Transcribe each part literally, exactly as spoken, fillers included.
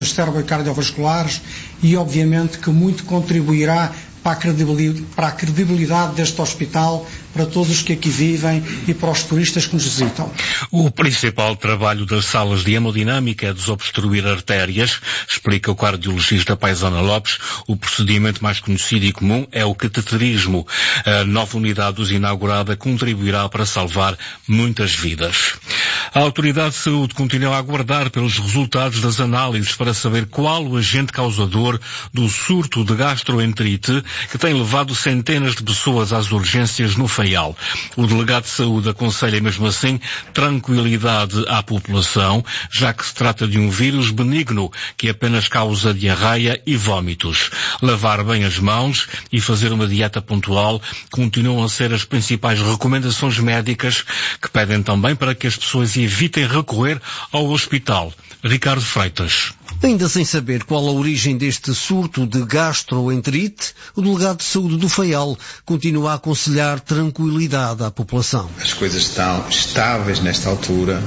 cérebro e cardiovasculares e, obviamente, que muito contribuirá para a credibilidade, para a credibilidade deste hospital, para todos os que aqui vivem e para os turistas que nos visitam. O principal trabalho das salas de hemodinâmica é desobstruir artérias, explica o cardiologista Paisana Lopes. O procedimento mais conhecido e comum é o cateterismo. A nova unidade inaugurada contribuirá para salvar muitas vidas. A Autoridade de Saúde continua a aguardar pelos resultados das análises para saber qual o agente causador do surto de gastroenterite que tem levado centenas de pessoas às urgências no Faial. O delegado de saúde aconselha mesmo assim tranquilidade à população, já que se trata de um vírus benigno que apenas causa diarreia e vômitos. Lavar bem as mãos e fazer uma dieta pontual continuam a ser as principais recomendações médicas, que pedem também para que as pessoas evitem recorrer ao hospital. Ricardo Freitas. Ainda sem saber qual a origem deste surto de gastroenterite, o delegado de saúde do Faial continua a aconselhar tranquilidade à população. As coisas estão estáveis nesta altura,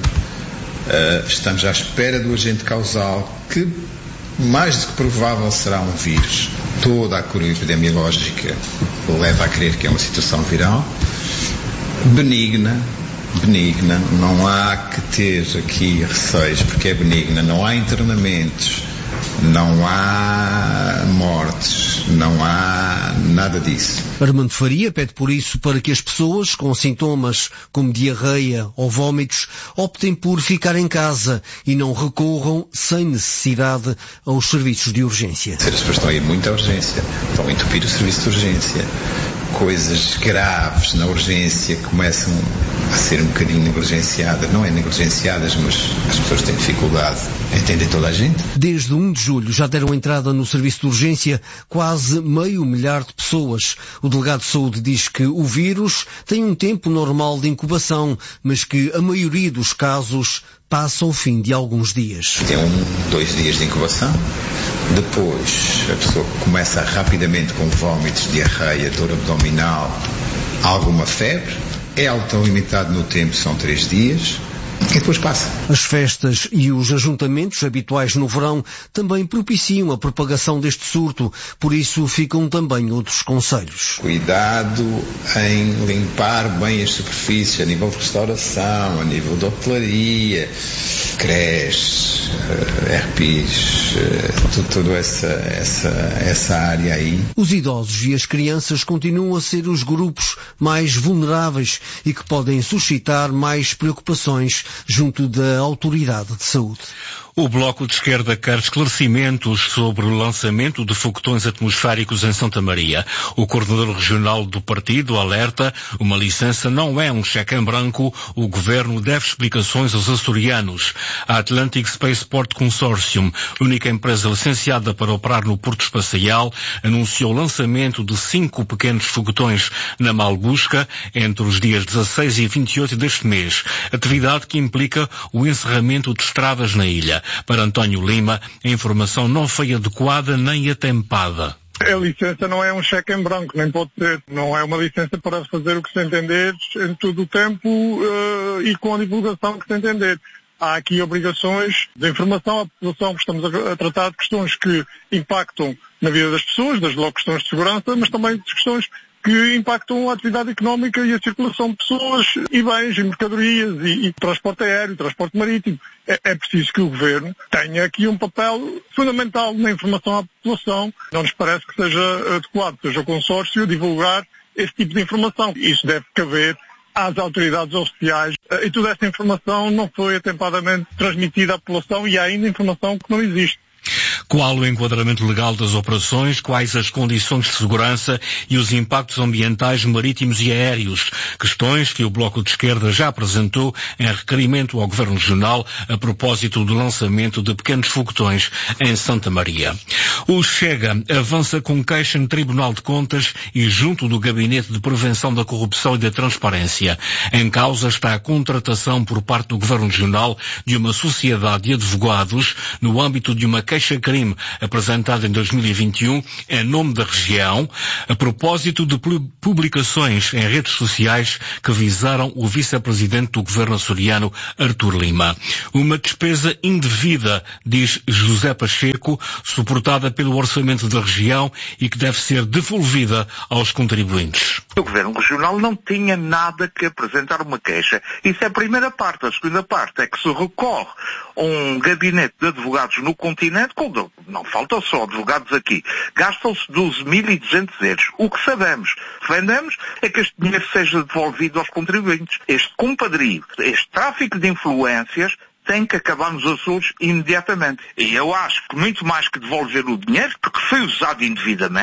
uh, estamos à espera do agente causal, que mais do que provável será um vírus. Toda a curva epidemiológica leva a crer que é uma situação viral, benigna, benigna, não há que ter aqui receios, porque é benigna, não há internamentos, não há mortes, não há nada disso. Armando Faria pede por isso para que as pessoas com sintomas como diarreia ou vômitos optem por ficar em casa e não recorram sem necessidade aos serviços de urgência. As pessoas estão a ir muito à urgência, estão a entupir o serviço de urgência. Coisas graves na urgência começam a ser um bocadinho negligenciadas. Não é negligenciadas, mas as pessoas têm dificuldade em atender toda a gente. Desde um de julho já deram entrada no serviço de urgência quase meio milhar de pessoas. O delegado de saúde diz que o vírus tem um tempo normal de incubação, mas que a maioria dos casos passa ao fim de alguns dias. Tem um, dois dias de incubação. Depois a pessoa começa rapidamente com vômitos, diarreia, dor abdominal, alguma febre. É autolimitado no tempo, são três dias. E depois passa. As festas e os ajuntamentos habituais no verão também propiciam a propagação deste surto, por isso ficam também outros conselhos. Cuidado em limpar bem as superfícies a nível de restauração, a nível de hotelaria, creches, R Ps, toda essa, essa, essa área aí. Os idosos e as crianças continuam a ser os grupos mais vulneráveis e que podem suscitar mais preocupações junto da Autoridade de Saúde. O Bloco de Esquerda quer esclarecimentos sobre o lançamento de foguetões atmosféricos em Santa Maria. O coordenador regional do partido alerta: uma licença não é um cheque em branco, o governo deve explicações aos açorianos. A Atlantic Spaceport Consortium, única empresa licenciada para operar no Porto Espacial, anunciou o lançamento de cinco pequenos foguetões na Malbusca entre os dias dezasseis e vinte e oito deste mês, atividade que implica o encerramento de estradas na ilha. Para António Lima, a informação não foi adequada nem atempada. A licença não é um cheque em branco, nem pode ser. Não é uma licença para fazer o que se entender em todo o tempo uh, e com a divulgação que se entender. Há aqui obrigações de informação à população, que estamos a, a tratar de questões que impactam na vida das pessoas, desde logo questões de segurança, mas também de questões que impactam a atividade económica e a circulação de pessoas e bens e mercadorias e, e transporte aéreo, transporte marítimo. É, é preciso que o Governo tenha aqui um papel fundamental na informação à população. Não nos parece que seja adequado, seja o consórcio divulgar esse tipo de informação. Isso deve caber às autoridades oficiais e toda essa informação não foi atempadamente transmitida à população e há ainda informação que não existe. Qual o enquadramento legal das operações, quais as condições de segurança e os impactos ambientais marítimos e aéreos? Questões que o Bloco de Esquerda já apresentou em requerimento ao Governo Regional a propósito do lançamento de pequenos foguetões em Santa Maria. O Chega avança com queixa no Tribunal de Contas e junto do Gabinete de Prevenção da Corrupção e da Transparência. Em causa está a contratação por parte do Governo Regional de uma sociedade de advogados no âmbito de uma queixa criminal crime apresentado em dois mil e vinte e um em nome da região, a propósito de publicações em redes sociais que visaram o vice-presidente do governo açoriano, Artur Lima. Uma despesa indevida, diz José Pacheco, suportada pelo orçamento da região e que deve ser devolvida aos contribuintes. O Governo Regional não tinha nada que apresentar uma queixa. Isso é a primeira parte. A segunda parte é que se recorre a um gabinete de advogados no continente, quando não faltam só advogados aqui, gastam-se doze mil e duzentos euros. O que sabemos, defendemos, é que este dinheiro seja devolvido aos contribuintes. Este compadrio, este tráfico de influências, tem que acabar nos Açores imediatamente. E eu acho que muito mais que devolver o dinheiro, porque foi usado indevidamente,